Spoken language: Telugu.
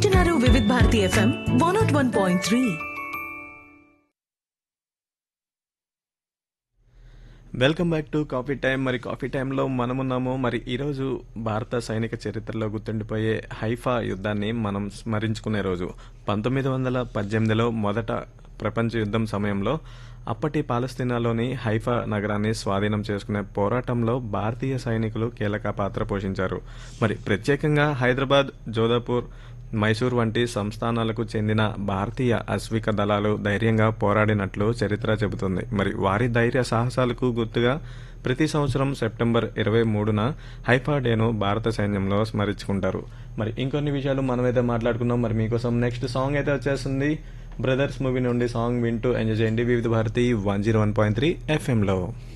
వింటున్నారు వివిధ Bharati FM 101.3. Welcome back to coffee time. మరి కాఫీ టైంలో మనమున్నాము. మరి ఈరోజు భారత సైనిక చరిత్రలో గుర్తుండిపోయే హైఫా యుద్ధాన్ని మనం స్మరించుకునే రోజు. 1918లో మొదట ప్రపంచ యుద్ధం సమయంలో అప్పటి పాలస్తీనాలోని హైఫా నగరాన్ని స్వాధీనం చేసుకునే పోరాటంలో భారతీయ సైనికులు కీలక పాత్ర పోషించారు. మరి ప్రత్యేకంగా హైదరాబాద్, జోధపూర్, మైసూర్ వంటి సంస్థానాలకు చెందిన భారతీయ అశ్విక దళాలు ధైర్యంగా పోరాడినట్లు చరిత్ర చెబుతుంది. మరి వారి ధైర్య సాహసాలకు గుర్తుగా ప్రతి సంవత్సరం సెప్టెంబర్ 23న హైఫా డేను భారత సైన్యంలో స్మరించుకుంటారు. మరి ఇంకొన్ని విషయాలు మనమైతే మాట్లాడుకున్నాం. మరి మీకోసం నెక్స్ట్ సాంగ్ అయితే వచ్చేస్తుంది. బ్రదర్స్ మూవీ నుండి సాంగ్ వింటూ ఎంజాయ్ చేయండి వివిధ భారతి 101.3 ఎఫ్ఎంలో.